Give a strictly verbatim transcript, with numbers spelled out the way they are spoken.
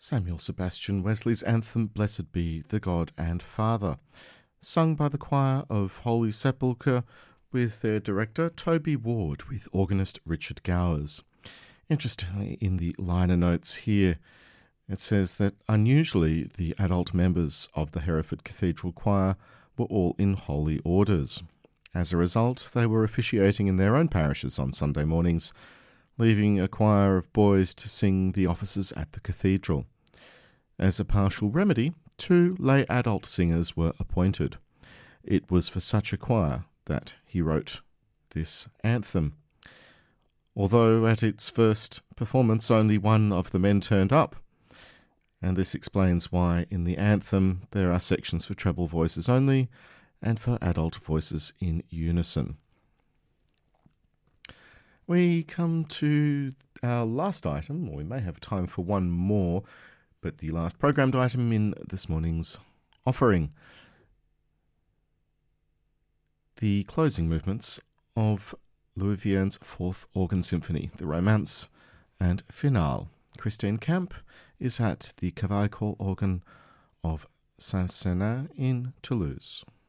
Samuel Sebastian Wesley's anthem, Blessed Be the God and Father, sung by the choir of Holy Sepulchre with their director Toby Ward with organist Richard Gowers. Interestingly, in the liner notes here, it says that unusually the adult members of the Hereford Cathedral Choir were all in holy orders. As a result, they were officiating in their own parishes on Sunday mornings, leaving a choir of boys to sing the offices at the cathedral. As a partial remedy, two lay adult singers were appointed. It was for such a choir that he wrote this anthem. Although at its first performance only one of the men turned up, and this explains why in the anthem there are sections for treble voices only and for adult voices in unison. We come to our last item, or we may have time for one more, but the last programmed item in this morning's offering. The closing movements of Louis Viern's Fourth Organ Symphony, the Romance and Finale. Christine Camp is at the Cavaillé organ of Saint-Sernin in Toulouse.